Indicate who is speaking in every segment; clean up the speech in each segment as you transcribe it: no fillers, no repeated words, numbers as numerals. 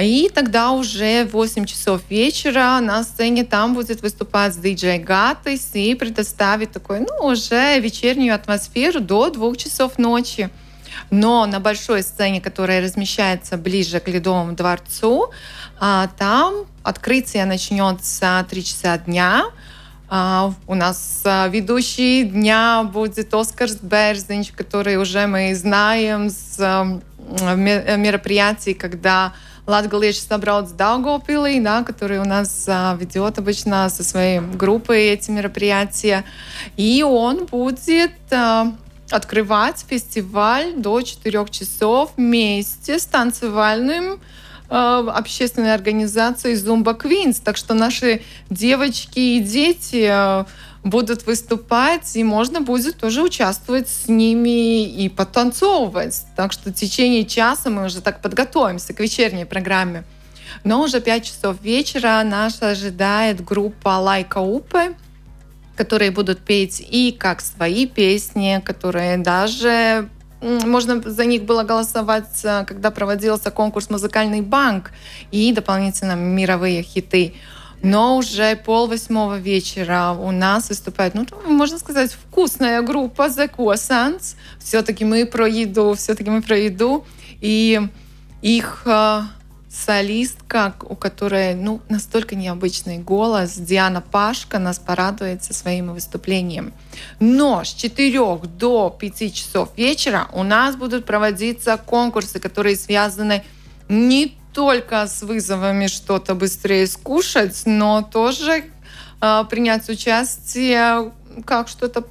Speaker 1: И тогда уже в 8 часов вечера на сцене там будет выступать диджей Гатис и предоставить такой, уже вечернюю атмосферу до 2 часов ночи. Но на большой сцене, которая размещается ближе к Ледовому дворцу, там открытие начнется 3 часа дня. У нас ведущий дня будет Оскарс Берзинч, который уже мы знаем с мероприятий, когда Латгалиевич собрал с Даугавпилī, который у нас ведет обычно со своей группой эти мероприятия. И он будет открывать фестиваль до 4 часов вместе с танцевальным общественной организацией Zumba Queens. Так что наши девочки и дети будут выступать, и можно будет тоже участвовать с ними и потанцовывать. Так что в течение часа мы уже так подготовимся к вечерней программе. Но уже 5 часов вечера нас ожидает группа Лайка Упе, которые будут петь и как свои песни, которые даже можно за них было голосовать, когда проводился конкурс «Музыкальный банк», и дополнительно мировые хиты. Но уже 7:30 вечера у нас выступает, можно сказать, вкусная группа The Croissants. Все-таки мы про еду. И их солистка, у которой настолько необычный голос, Диана Пашка, нас порадует со своим выступлением. Но с 4 до 5 часов вечера у нас будут проводиться конкурсы, которые связаны не только с вызовами что-то быстрее скушать, но тоже принять участие, как что-то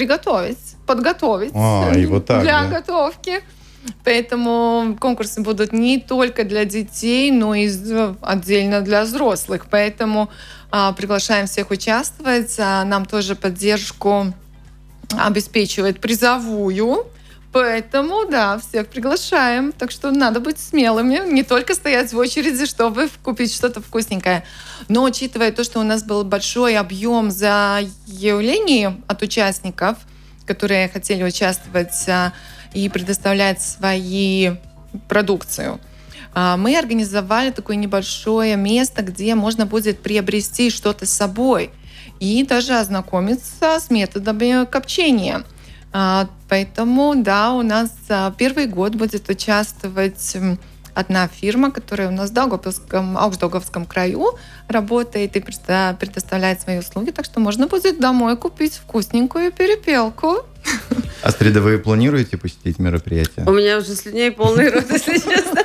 Speaker 1: подготовить для готовки. Поэтому конкурсы будут не только для детей, но и отдельно для взрослых. Поэтому приглашаем всех участвовать. Нам тоже поддержку обеспечивает призовую. Поэтому, всех приглашаем. Так что надо быть смелыми. Не только стоять в очереди, чтобы купить что-то вкусненькое. Но учитывая то, что у нас был большой объем заявлений от участников, которые хотели участвовать и предоставлять свою продукцию, мы организовали такое небольшое место, где можно будет приобрести что-то с собой и даже ознакомиться с методами копчения. Поэтому, у нас первый год будет участвовать одна фирма, которая у нас в Аugstdaugavskom краю работает и предоставляет свои услуги. Так что можно будет домой купить вкусненькую перепелку.
Speaker 2: Астрида, вы планируете посетить мероприятие?
Speaker 3: У меня уже слюней полный рот, если честно.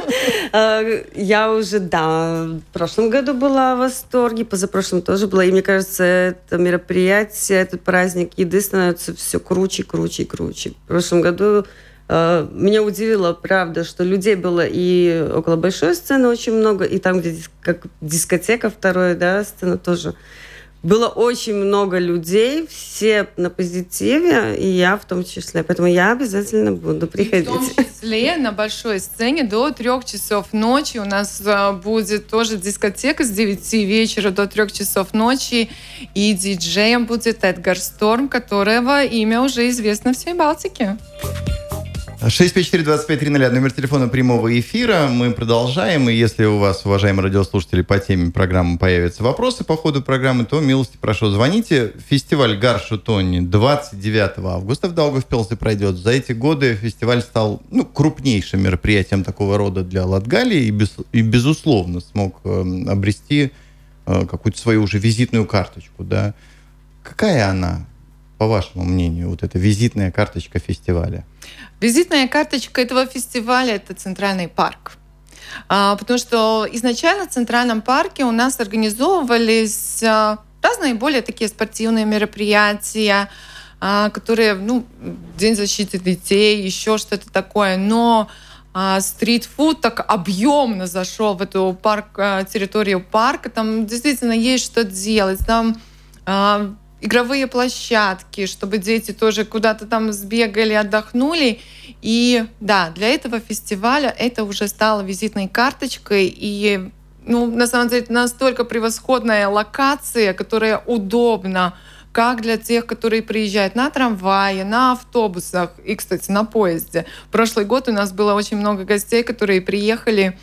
Speaker 3: Я уже, в прошлом году была в восторге, позапрошлом тоже была. И мне кажется, это мероприятие, этот праздник еды становится все круче. В прошлом году меня удивило, правда, что людей было и около большой сцены очень много, и там, где как дискотека второй, сцена тоже. Было очень много людей, все на позитиве, и я в том числе. Поэтому я обязательно буду приходить.
Speaker 1: И в том числе на большой сцене до 3 часов ночи у нас будет тоже дискотека с 9 вечера до 3 часов ночи. И диджеем будет Эдгар Сторм, которого имя уже известно всей Балтике.
Speaker 2: 654-2530, номер телефона прямого эфира. Мы продолжаем. И если у вас, уважаемые радиослушатели, по теме программы появятся вопросы по ходу программы, то милости прошу, звоните. Фестиваль Гаршутони 29 августа в Даугавпилсе пройдет. За эти годы фестиваль стал крупнейшим мероприятием такого рода для Латгалии и безусловно, смог обрести какую-то свою уже визитную карточку. Да? Какая она, по вашему мнению, вот эта визитная карточка фестиваля?
Speaker 1: Визитная карточка этого фестиваля – это Центральный парк. Потому что изначально в Центральном парке у нас организовывались разные более такие спортивные мероприятия, которые, День защиты детей, еще что-то такое. Но стритфуд так объемно зашел в эту территорию парка. Там действительно есть что делать. Там игровые площадки, чтобы дети тоже куда-то там сбегали, отдохнули. И для этого фестиваля это уже стало визитной карточкой. И, на самом деле, настолько превосходная локация, которая удобна как для тех, которые приезжают на трамвае, на автобусах и, кстати, на поезде. В прошлый год у нас было очень много гостей, которые приехали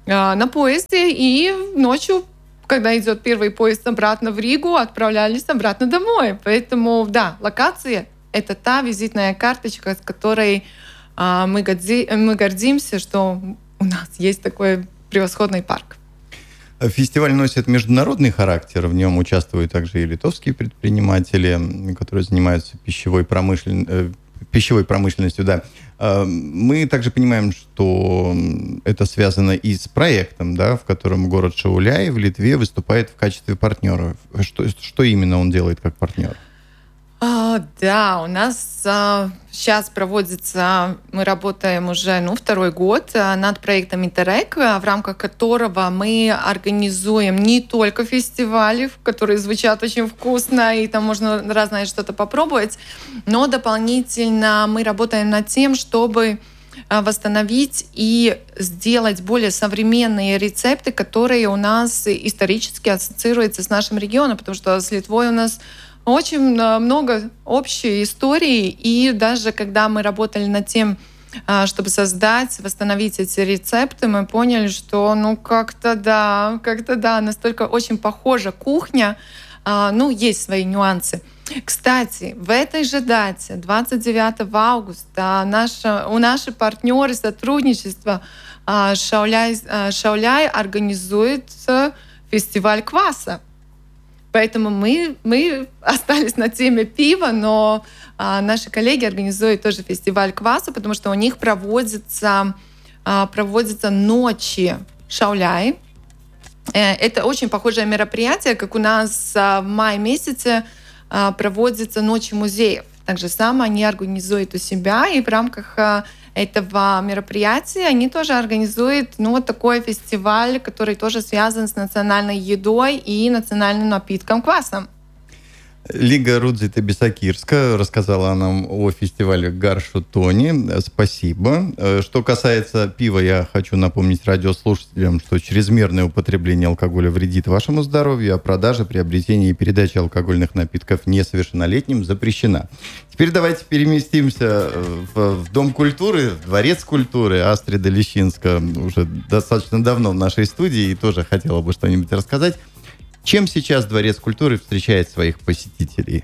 Speaker 1: на поезде, и ночью, когда идет первый поезд обратно в Ригу, отправлялись обратно домой. Поэтому, да, локация — это та визитная карточка, с которой мы гордимся, что у нас есть такой превосходный парк.
Speaker 2: Фестиваль носит международный характер. В нем участвуют также и литовские предприниматели, которые занимаются пищевой промышленностью. Да. Мы также понимаем, что это связано и с проектом, да, в котором город Шауляй в Литве выступает в качестве партнера. Что именно он делает как партнер?
Speaker 1: Да, у нас сейчас проводится, мы работаем уже второй год над проектом Интерек, в рамках которого мы организуем не только фестивали, которые звучат очень вкусно, и там можно разное что-то попробовать, но дополнительно мы работаем над тем, чтобы восстановить и сделать более современные рецепты, которые у нас исторически ассоциируются с нашим регионом, потому что с Литвой у нас очень много общей истории, и даже когда мы работали над тем, чтобы восстановить эти рецепты, мы поняли, что как-то да, настолько очень похожа кухня, есть свои нюансы. Кстати, в этой же дате, 29 августа, наши партнеры сотрудничества Шауляй организует фестиваль кваса. Поэтому мы остались на теме пива, но наши коллеги организуют тоже фестиваль кваса, потому что у них проводятся ночи Шауляй. Это очень похожее мероприятие, как у нас в мае месяце проводятся ночи музеев. Так же самое они организуют у себя, и в рамках этого мероприятия они тоже организуют такой фестиваль, который тоже связан с национальной едой и национальным напитком квасом.
Speaker 2: Лига Рудзита Бесакирска рассказала нам о фестивале Гаршу Тони. Спасибо. Что касается пива, я хочу напомнить радиослушателям, что чрезмерное употребление алкоголя вредит вашему здоровью, а продажа, приобретение и передача алкогольных напитков несовершеннолетним запрещена. Теперь давайте переместимся в Дом культуры, в Дворец культуры. Астрида Лещинска уже достаточно давно в нашей студии и тоже хотела бы что-нибудь рассказать. Чем сейчас Дворец культуры встречает своих посетителей?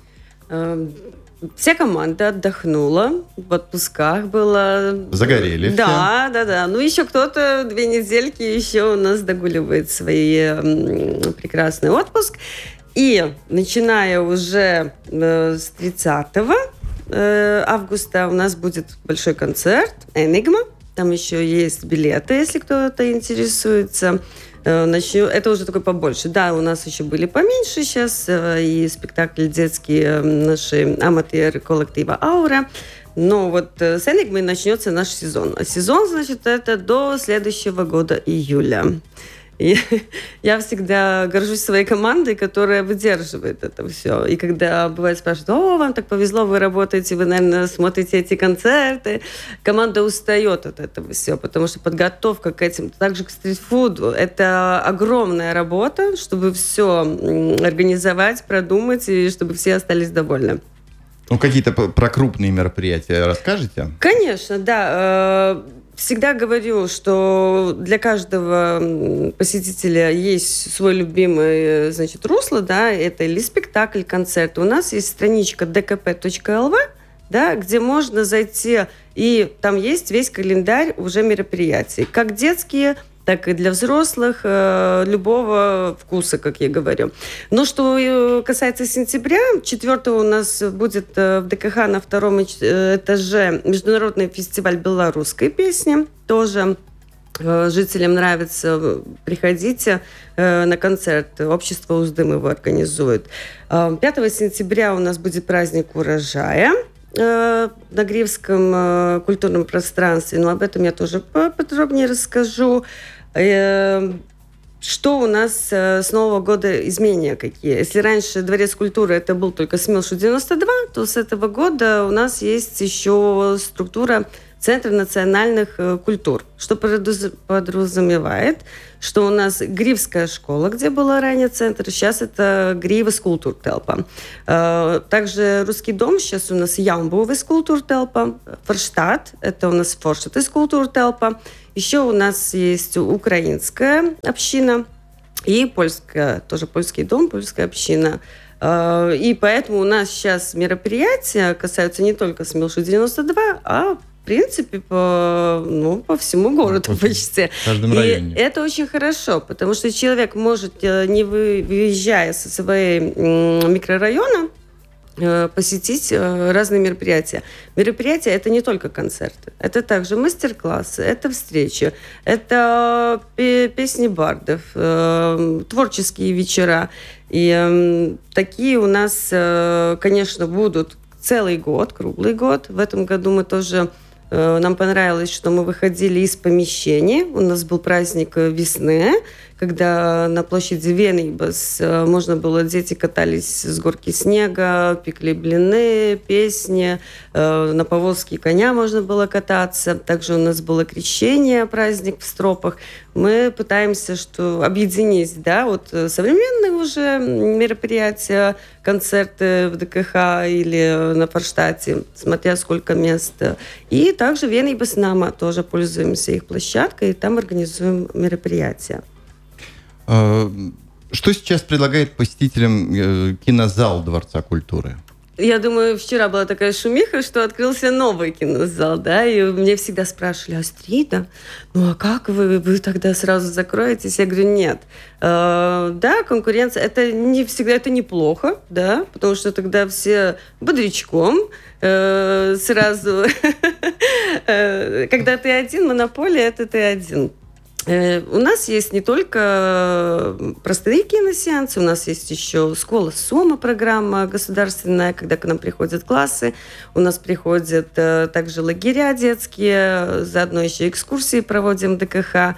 Speaker 3: Вся команда отдохнула, в отпусках была.
Speaker 2: Загорели все.
Speaker 3: Да. Еще кто-то 2 недельки еще у нас догуливает свой прекрасный отпуск. И начиная уже с 30 августа у нас будет большой концерт «Энигма». Там еще есть билеты, если кто-то интересуется. Это уже такой побольше. Да, у нас еще были поменьше сейчас, и спектакли детские наши аматоры коллектива «Аура». Но вот с «Энигмой» начнется наш сезон. А сезон, значит, это до следующего года июля. И я всегда горжусь своей командой, которая выдерживает это все. И когда бывает спрашивают: вам так повезло, вы работаете, вы, наверное, смотрите эти концерты. Команда устает от этого всего, потому что подготовка к этим, также к стритфуду, это огромная работа, чтобы все организовать, продумать, и чтобы все остались довольны.
Speaker 2: Какие-то про крупные мероприятия расскажете?
Speaker 3: Конечно, да. Всегда говорю, что для каждого посетителя есть свой любимый, русло, да, это или спектакль, концерт. У нас есть страничка dkp.lv, да, где можно зайти, и там есть весь календарь уже мероприятий, как детские, так и для взрослых, любого вкуса, как я говорю. Но что касается сентября, 4 у нас будет в ДКХ на 2 этаже международный фестиваль белорусской песни. Тоже жителям нравится. Приходите на концерт. Общество Уздым его организует. 5 сентября у нас будет праздник урожая на Гривском культурном пространстве. Но об этом я тоже подробнее расскажу. Что у нас с Нового года изменения какие? Если раньше Дворец культуры это был только СМИЛШ 92, то с этого года у нас есть еще структура Центра национальных культур, что подразумевает, что у нас Гривская школа, где была ранее центр, сейчас это Гривas культуртелпа. Также Русский дом, сейчас у нас Ямбувис культуртелпа, Форштадт, это у нас Форштадтис культуртелпа, Еще у нас есть украинская община и польская, тоже польский дом, польская община. И поэтому у нас сейчас мероприятия касаются не только СМИЛШи-92, а в принципе, по всему городу почти.
Speaker 2: В каждом районе.
Speaker 3: И это очень хорошо, потому что человек может, не выезжая со своего микрорайона, посетить разные мероприятия. Мероприятия – это не только концерты. Это также мастер-классы, это встречи, это песни бардов, творческие вечера. И такие у нас, конечно, будут целый год, круглый год. В этом году мы тоже... Нам понравилось, что мы выходили из помещений. У нас был праздник весны, когда на площади Венейбас можно было, дети катались с горки снега, пекли блины, песни, на повозке коня можно было кататься. Также у нас было крещение, праздник в Стропах. Мы пытаемся объединить, современные уже мероприятия, концерты в ДКХ или на Форштадте, смотря сколько мест. И также Венейбас Нама, тоже пользуемся их площадкой, и там организуем мероприятия.
Speaker 2: Что сейчас предлагает посетителям кинозал Дворца культуры?
Speaker 3: Я думаю, вчера была такая шумиха, что открылся новый кинозал, и мне всегда спрашивали: Астрида, а как вы тогда сразу закроетесь? Я говорю, нет. Конкуренция, это не всегда, это неплохо, потому что тогда все бодрячком, сразу, когда ты один, монополия, это ты один. У нас есть не только простые киносеансы, у нас есть еще «Школа Сома», программа государственная, когда к нам приходят классы. У нас приходят также лагеря детские, заодно еще экскурсии проводим ДКХ.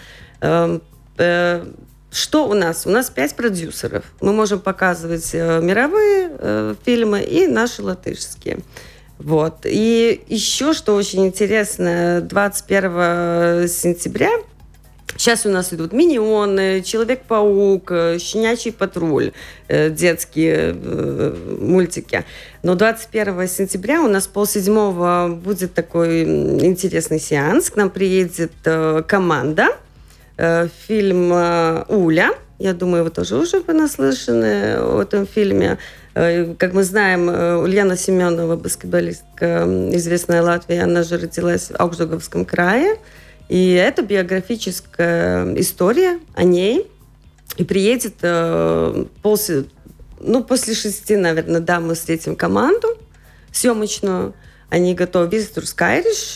Speaker 3: Что у нас? У нас 5 продюсеров. Мы можем показывать мировые фильмы и наши латышские. И еще, что очень интересно, 21 сентября сейчас у нас идут «Миньоны», «Человек-паук», «Щенячий патруль», детские мультики. Но 21 сентября у нас 6:30 будет такой интересный сеанс. К нам приедет команда. Фильм «Уля». Я думаю, вы тоже уже понаслышаны о этом фильме. Как мы знаем, Ульяна Семенова, баскетболистка, известная Латвии, она же родилась в Аugždagovском крае. И это биографическая история о ней. И приедет после 6, наверное, мы встретим команду съемочную. Они готовы визитор Скайриш,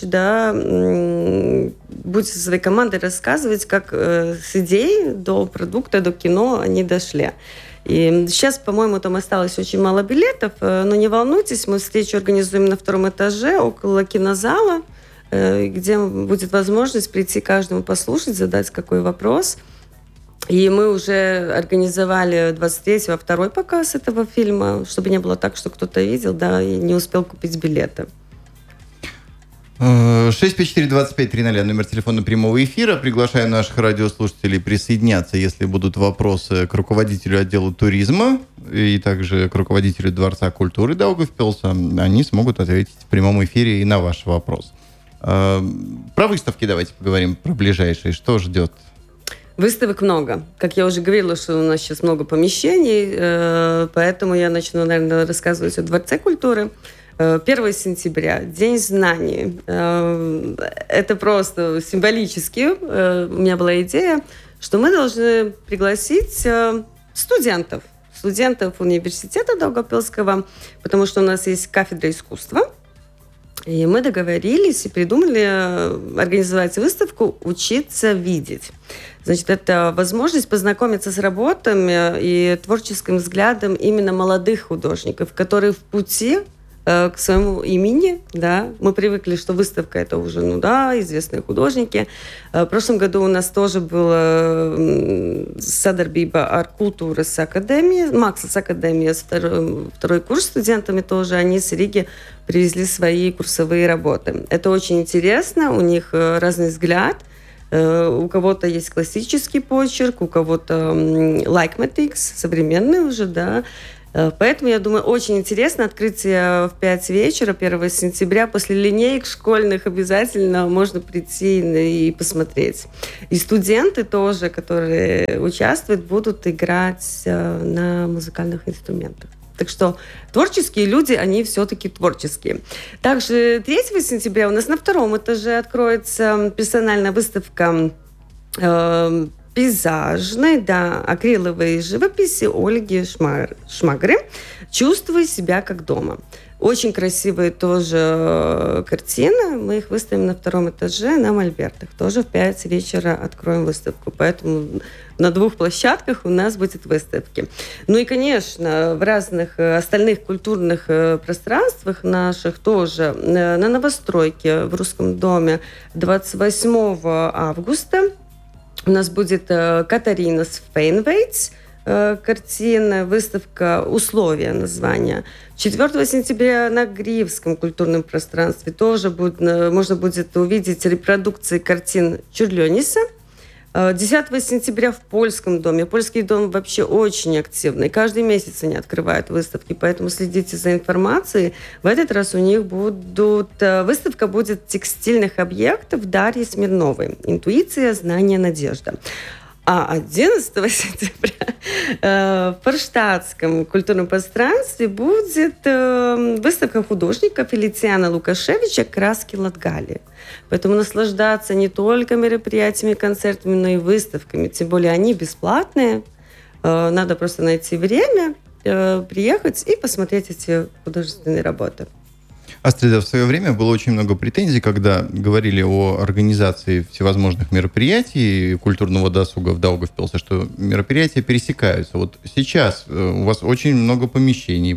Speaker 3: будет со своей командой рассказывать, как с идеи до продукта, до кино они дошли. И сейчас, по-моему, там осталось очень мало билетов, но не волнуйтесь, мы встречу организуем на 2 этаже около кинозала, где будет возможность прийти каждому послушать, задать какой вопрос. И мы уже организовали 23-го второй показ этого фильма, чтобы не было так, что кто-то видел, и не успел купить билеты.
Speaker 2: 654-2530, номер телефона прямого эфира. Приглашаю наших радиослушателей присоединяться, если будут вопросы к руководителю отдела туризма и также к руководителю Дворца культуры Даугавпилса. Они смогут ответить в прямом эфире и на ваш вопрос. Про выставки давайте поговорим, про ближайшие. Что ждет?
Speaker 3: Выставок много. Как я уже говорила, что у нас сейчас много помещений, поэтому я начну, наверное, рассказывать о Дворце культуры. 1 сентября, День знаний. Это просто символически. У меня была идея, что мы должны пригласить студентов университета Даугавпилского, потому что у нас есть кафедра искусства. И мы договорились и придумали организовать выставку «Учиться видеть». Значит, это возможность познакомиться с работами и творческим взглядом именно молодых художников, которые в пути к своему имени, Мы привыкли, что выставка – это уже, известные художники. В прошлом году у нас тоже было sadarbība ar kultūras академией, Mākslas академия, второй курс студентами тоже, они с Риги привезли свои курсовые работы. Это очень интересно, у них разный взгляд. У кого-то есть классический почерк, у кого-то laikmetīgs, современный уже, Поэтому, я думаю, очень интересно открытие в 5 вечера 1 сентября. После линеек школьных обязательно можно прийти и посмотреть. И студенты тоже, которые участвуют, будут играть на музыкальных инструментах. Так что творческие люди, они все-таки творческие. Также 3 сентября у нас на 2 этаже откроется персональная выставка пейзажной, акриловой живописи Ольги Шмагры «Чувствуй себя как дома». Очень красивые тоже картины. Мы их выставим на 2 этаже на мольбертах. Тоже в 5 вечера откроем выставку. Поэтому на 2 площадках у нас будет выставки. Ну и, конечно, в разных остальных культурных пространствах наших тоже. На новостройке в Русском доме 28 августа у нас будет Катаринас Фейнвейтс, картина, выставка «Условия» название. 4 сентября на Гриевском культурном пространстве тоже можно будет увидеть репродукции картин Чурлёниса. 10 сентября в Польском доме. Польский дом вообще очень активный. Каждый месяц они открывают выставки, поэтому следите за информацией. В этот раз у них выставка будет текстильных объектов Дарьи Смирновой. «Интуиция, знание, надежда». А 11 сентября в Форштадтском культурном пространстве будет выставка художника Фелициана Лукашевича «Краски Латгалии». Поэтому наслаждаться не только мероприятиями, концертами, но и выставками. Тем более они бесплатные. Надо просто найти время, приехать и посмотреть эти художественные работы.
Speaker 2: Астрида, в свое время было очень много претензий, когда говорили о организации всевозможных мероприятий культурного досуга в Даугавпилсе, что мероприятия пересекаются. Вот сейчас у вас очень много помещений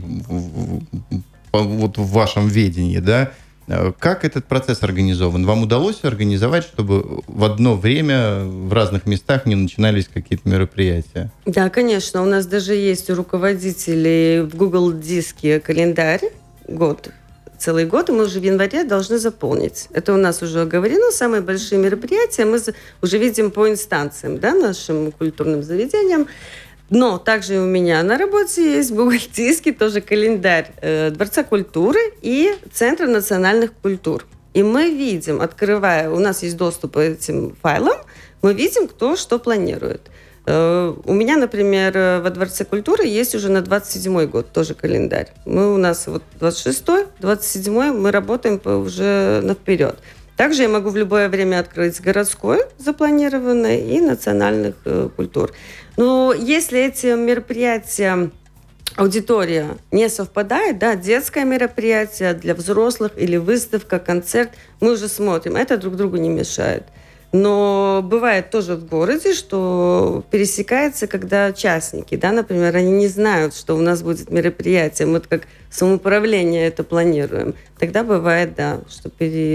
Speaker 2: вот в вашем ведении, да? Как этот процесс организован? Вам удалось организовать, чтобы в одно время в разных местах не начинались какие-то мероприятия?
Speaker 3: Да, конечно. У нас даже есть у руководителей в Google Диске календарь, целый год, и мы уже в январе должны заполнить. Это у нас уже оговорено. Самые большие мероприятия мы уже видим по инстанциям, нашим культурным заведениям. Но также у меня на работе есть в Google Диске тоже календарь Дворца культуры и Центра национальных культур. И мы видим, открывая, у нас есть доступ к этим файлам, мы видим, кто что планирует. У меня, например, во Дворце культуры есть уже на 27-й год тоже календарь. У нас 26-й, 27-й, мы работаем уже наперед. Также я могу в любое время открыть городской запланированное и национальных культур. Но если эти мероприятия, аудитория не совпадает, детское мероприятие для взрослых или выставка, концерт, мы уже смотрим, это друг другу не мешает. Но бывает тоже в городе, что пересекается, когда участники, например, они не знают, что у нас будет мероприятие, мы как самоуправление это планируем. Тогда бывает, что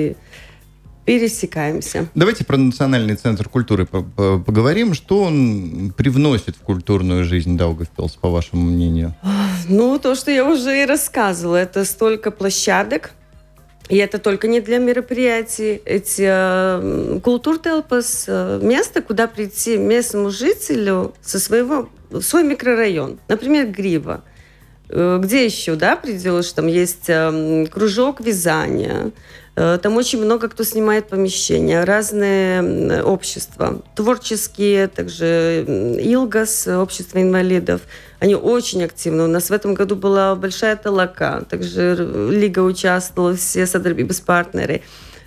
Speaker 3: пересекаемся.
Speaker 2: Давайте про Национальный центр культуры поговорим. Что он привносит в культурную жизнь Даугавпилса, по вашему мнению?
Speaker 3: То, что я уже и рассказывала, это столько площадок. И это только не для мероприятий. Эти культуртелпас, место, куда прийти местному жителю в свой микрорайон. Например, Грива. Где еще, придешь? Там есть кружок вязания. Там очень много кто снимает помещения. Разные общества. Творческие, также Илгас, общество инвалидов. Они очень активны. У нас в этом году была большая толока. Также Лига участвовала, все содружбы-партнеры.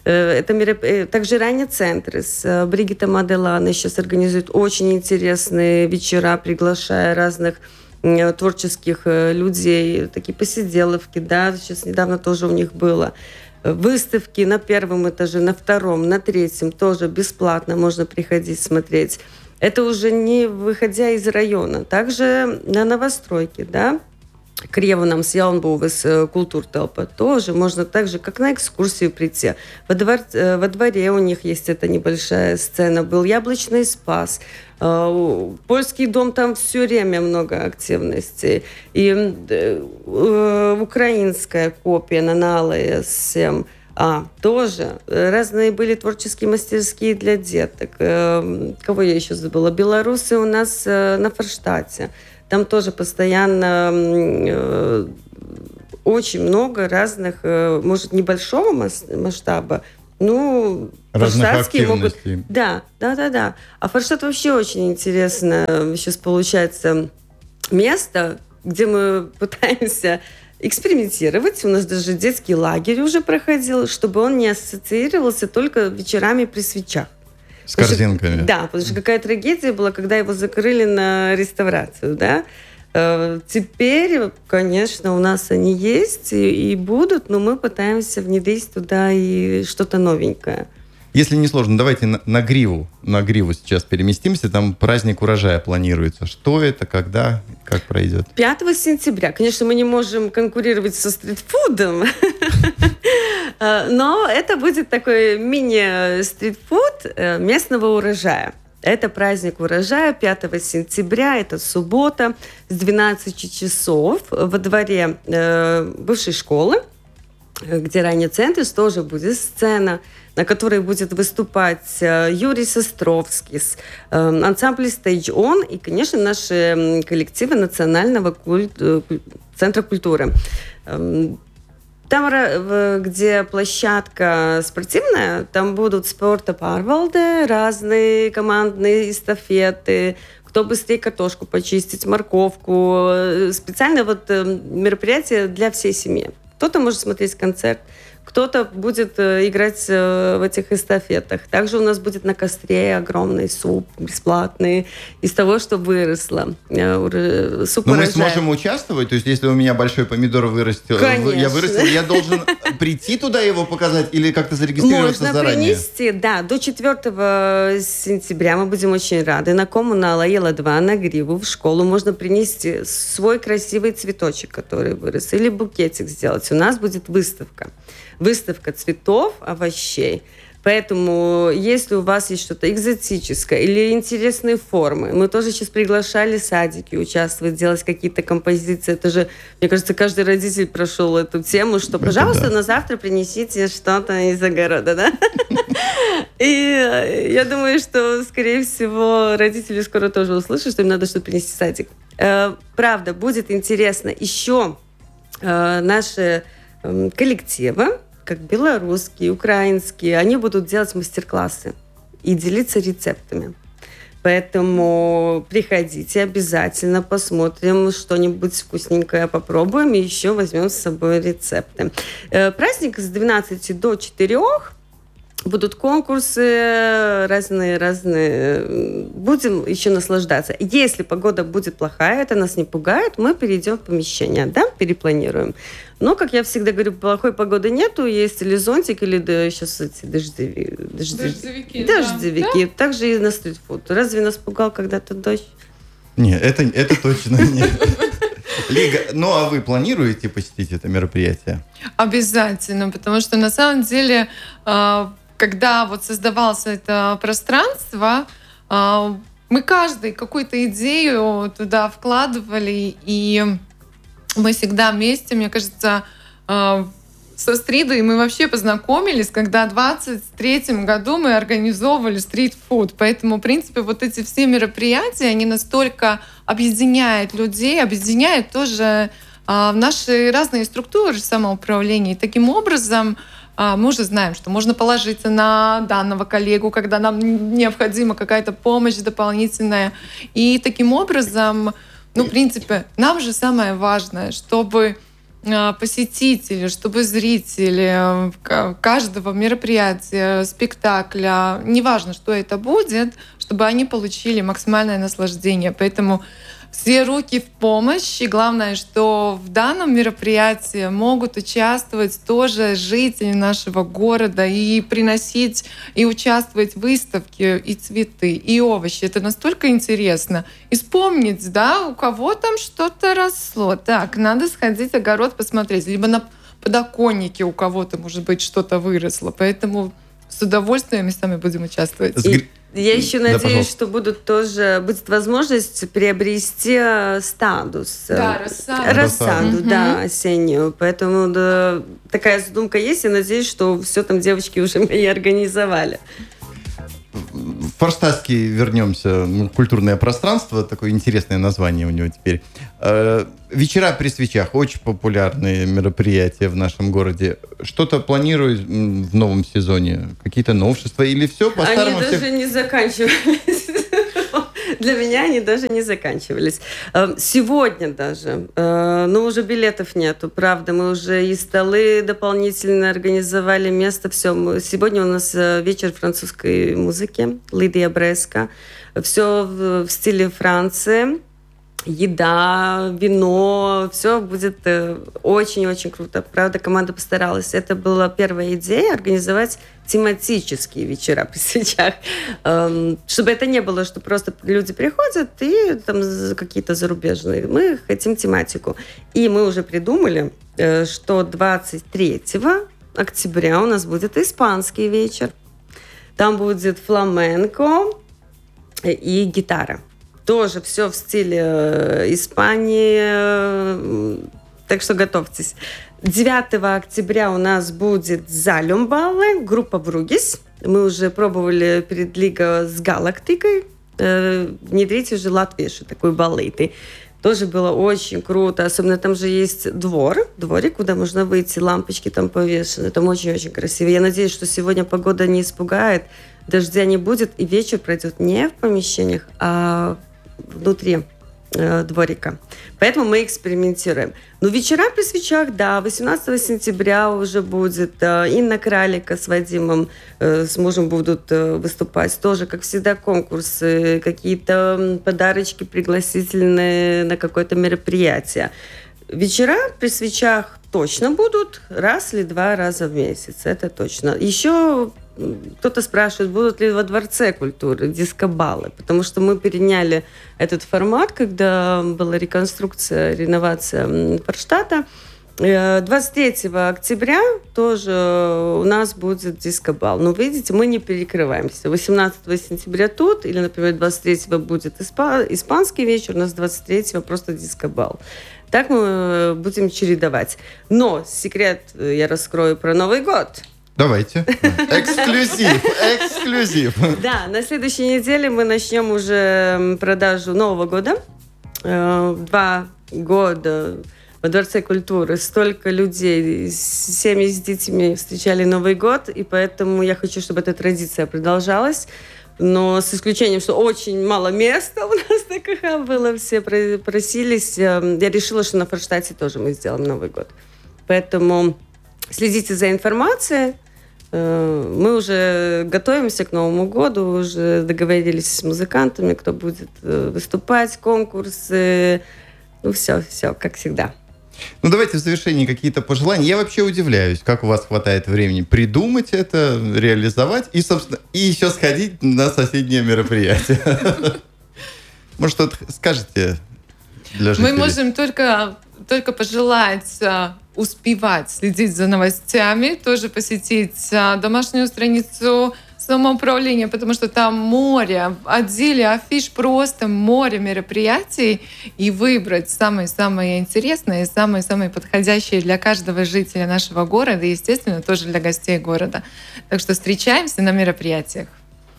Speaker 3: Также ранние центры с Бригитта Маделланой сейчас организуют очень интересные вечера, приглашая разных творческих людей. Такие посиделовки, сейчас недавно тоже у них было. Выставки на 1 этаже, на 2, на 3 тоже бесплатно можно приходить смотреть. Это уже не выходя из района. Также на новостройке, Криевонамс Jaunbūves культуртелпа тоже можно так же, как на экскурсию прийти. Во дворе у них есть эта небольшая сцена. Был Яблочный спас. Польский дом, там все время много активностей. И украинская копия на Налае 7. Тоже разные были творческие мастерские для деток. Кого я еще забыла? Белорусы у нас на Форштадте. Там тоже постоянно очень много разных, может, небольшого масштаба, ну,
Speaker 2: разных
Speaker 3: форштадтские могут...
Speaker 2: активностей.
Speaker 3: Да. А Форштадт вообще очень интересно. Сейчас получается место, где мы пытаемся экспериментировать. У нас даже детский лагерь уже проходил, чтобы он не ассоциировался только вечерами при свечах.
Speaker 2: С корзинками.
Speaker 3: Да, потому что какая трагедия была, когда его закрыли на реставрацию, да. Теперь, конечно, у нас они есть и будут, но мы пытаемся внедрить туда и что-то новенькое.
Speaker 2: Если не сложно, давайте на Гриву сейчас переместимся. Там праздник урожая планируется. Что это, когда, как пройдет?
Speaker 3: 5 сентября. Конечно, мы не можем конкурировать со стритфудом, но это будет такой мини-стритфуд местного урожая. Это праздник урожая 5 сентября, это суббота, с 12 часов во дворе бывшей школы, где ранее центр, тоже будет сцена, на которой будет выступать Юрий Состровский, ансамбль Stage On и, конечно, наши коллективы Национального центра культуры. Там, где площадка спортивная, там будут спортопарвалды, разные командные эстафеты, кто быстрее картошку почистить, морковку. Специально мероприятие для всей семьи. Кто-то может смотреть концерт, кто-то будет играть в этих эстафетах. Также у нас будет на костре огромный суп бесплатный из того, что выросло. Суп
Speaker 2: Но
Speaker 3: урожая.
Speaker 2: мы сможем участвовать? То есть, если у меня большой помидор вырастил, я должен прийти туда его показать или как-то зарегистрироваться
Speaker 3: Можно
Speaker 2: заранее?
Speaker 3: принести, да, до 4 сентября мы будем очень рады. На Коммунала Ела-2, на Гриву, в школу можно принести свой красивый цветочек, который вырос, или букетик сделать. У нас будет выставка. Выставка цветов, овощей. Поэтому, если у вас есть что-то экзотическое или интересные формы, мы тоже сейчас приглашали садики участвовать, делать какие-то композиции. Это же, мне кажется, каждый родитель прошел эту тему, что, пожалуйста, на завтра принесите что-то из огорода, да? И я думаю, что, скорее всего, родители скоро тоже услышат, что им надо что-то принести в садик. Правда, будет интересно еще наши коллективы, как белорусские, украинские, они будут делать мастер-классы и делиться рецептами. Поэтому приходите обязательно, посмотрим что-нибудь вкусненькое, попробуем и еще возьмем с собой рецепты. Праздник с 12 до 4. Будут конкурсы разные. Будем еще наслаждаться. Если погода будет плохая, это нас не пугает, мы перейдем в помещение, да, перепланируем. Но, как я всегда говорю, плохой погоды нету, есть или зонтик, или сейчас эти дождевики. Да? Также и на стритфуд. Разве нас пугал когда-то дождь?
Speaker 2: Нет, это точно нет. Лига, ну а вы планируете посетить это мероприятие?
Speaker 1: Обязательно, потому что на самом деле, когда вот создавалось это пространство, мы каждый какую-то идею туда вкладывали, и мы всегда вместе, мне кажется, со Стридой мы вообще познакомились, когда в 23-м году мы организовывали стрит-фуд. Поэтому, в принципе, вот эти все мероприятия, они настолько объединяют людей, объединяют тоже наши разные структуры самоуправления. И таким образом мы уже знаем, что можно положиться на данного коллегу, когда нам необходима какая-то помощь дополнительная. И таким образом, ну, в принципе, нам же самое важное, чтобы посетители, чтобы зрители каждого мероприятия, спектакля, неважно, что это будет, чтобы они получили максимальное наслаждение. Поэтому все руки в помощь. И главное, что в данном мероприятии могут участвовать тоже жители нашего города и приносить, и участвовать в выставке, и цветы, и овощи. Это настолько интересно. И вспомнить, да, у кого там что-то росло. Так, надо сходить в огород посмотреть. Либо на подоконнике у кого-то, может быть, что-то выросло. Поэтому с удовольствием и сами будем участвовать.
Speaker 3: Я еще надеюсь, что будет возможность приобрести статус.
Speaker 1: Да,
Speaker 3: рассаду, да, осеннюю. Поэтому да, такая задумка есть. Я надеюсь, что все там девочки уже мои организовали.
Speaker 2: В Форштадтский вернемся. Культурное пространство, такое интересное название у него теперь. Вечера при свечах. Очень популярные мероприятия в нашем городе. Что-то планируют в новом сезоне? Какие-то новшества? Или все по-старому?
Speaker 3: Они даже не заканчивались. Для меня они даже не заканчивались. Сегодня даже. Но уже билетов нету. Правда, мы уже и столы дополнительно организовали, место, все. Сегодня у нас вечер французской музыки. Лидия Бреска. Все в стиле Франции. Еда, вино, все будет очень-очень круто. Правда, команда постаралась. Это была первая идея — организовать тематические вечера при свечах. Чтобы это не было, что просто люди приходят и там какие-то зарубежные. Мы хотим тематику. И мы уже придумали, что 23 октября у нас будет испанский вечер. Там будет фламенко и гитара. Тоже все в стиле Испании, так что готовьтесь. 9 октября у нас будет Залюмбалле, группа Бругис. Мы уже пробовали перед Лигой с Галактикой внедрить уже латвийский такой балеты. Тоже было очень круто. Особенно там же есть дворик, куда можно выйти, лампочки там повешены. Там очень-очень красиво. Я надеюсь, что сегодня погода не испугает, дождя не будет, и вечер пройдет не в помещениях, а внутри дворика. Поэтому мы экспериментируем. Но вечера при свечах, да, 18 сентября уже будет. Инна Кралика с Вадимом, с мужем будут выступать. Тоже, как всегда, конкурсы, какие-то подарочки пригласительные на какое-то мероприятие. Вечера при свечах точно будут раз или два раза в месяц. Это точно. Еще кто-то спрашивает, будут ли во Дворце культуры дискобалы, потому что мы переняли этот формат, когда была реконструкция, реновация Форштадта. 23 октября тоже у нас будет дискобал. Но видите, мы не перекрываемся. 18 сентября тут, или, например, 23 будет испанский вечер, у нас 23 просто дискобал. Так мы будем чередовать. Но секрет я раскрою про Новый год.
Speaker 2: Давайте. Эксклюзив.
Speaker 3: Да, на следующей неделе мы начнем уже продажу Нового года. 2 года во Дворце культуры столько людей, семьи с детьми встречали Новый год, и поэтому я хочу, чтобы эта традиция продолжалась. Но с исключением, что очень мало места у нас на КХ было, все просились. Я решила, что на Форштадте тоже мы сделаем Новый год. Поэтому следите за информацией. Мы уже готовимся к Новому году, уже договорились с музыкантами, кто будет выступать, конкурсы. Ну, все, как всегда.
Speaker 2: Ну, давайте в завершении какие-то пожелания. Я вообще удивляюсь, как у вас хватает времени придумать это, реализовать и, собственно, и еще сходить на соседнее мероприятие. Может, что-то скажете для жителей?
Speaker 1: Мы можем только пожелать успевать следить за новостями, тоже посетить домашнюю страницу самоуправления, потому что там море, в отделе афиш просто море мероприятий, и выбрать самые-самые интересные, самые-самые подходящие для каждого жителя нашего города и, естественно, тоже для гостей города. Так что встречаемся на мероприятиях.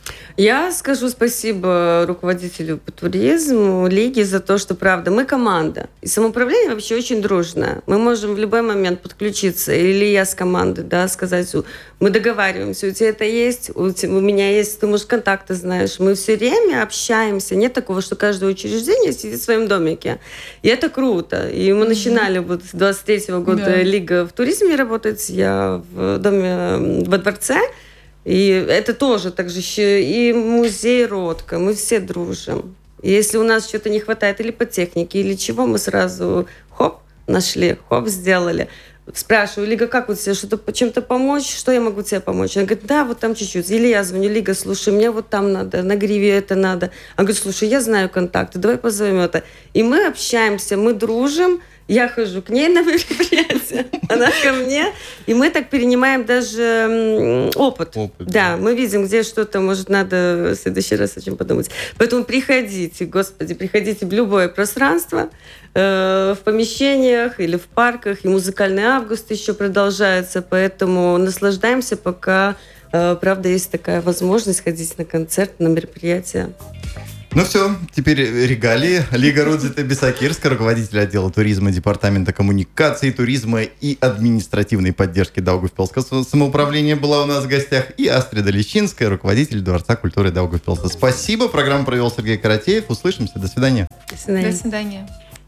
Speaker 3: Я скажу спасибо руководителю по туризму, Лиге, за то, что, правда, мы команда. И самоуправление вообще очень дружное. Мы можем в любой момент подключиться, или я с командой, да, сказать, мы договариваемся, у тебя это есть, у меня есть, ты, может, контакты знаешь. Мы все время общаемся. Нет такого, что каждое учреждение сидит в своем домике. И это круто. И мы начинали вот с 23-го года Лига в туризме работать, я в доме, во дворце. И это тоже так же и музей Ротко. Мы все дружим. И если у нас что-то не хватает или по технике, или чего, мы сразу нашли, сделали. Спрашиваю, Лига, как вот тебе что-то чем-то помочь? Что я могу тебе помочь? Она говорит, да, вот там чуть-чуть. Или я звоню, Лига, слушай, мне вот там надо, на гриве это надо. Она говорит, слушай, я знаю контакты, давай позовем это. И мы общаемся, мы дружим. Я хожу к ней на мероприятие, она ко мне, и мы так перенимаем даже опыт. Да, мы видим, где что-то, может, надо в следующий раз о чем подумать. Поэтому приходите, Господи, приходите в любое пространство, в помещениях или в парках, и музыкальный август еще продолжается, поэтому наслаждаемся, пока, правда, есть такая возможность ходить на концерт, на мероприятие.
Speaker 2: Ну все, теперь регалии. Лига Рудзита Бесакирска, руководитель отдела туризма, департамента коммуникации, туризма и административной поддержки Даугавпилского самоуправления была у нас в гостях. И Астрида Лещинская, руководитель Дворца культуры Даугавпилса. Спасибо. Программу провел Сергей Каратеев. Услышимся. До свидания.
Speaker 3: До свидания.
Speaker 1: До свидания.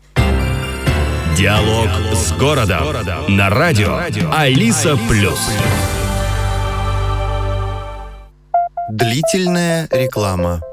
Speaker 4: Диалог с городом на радио Алиса Плюс.
Speaker 5: Длительная реклама.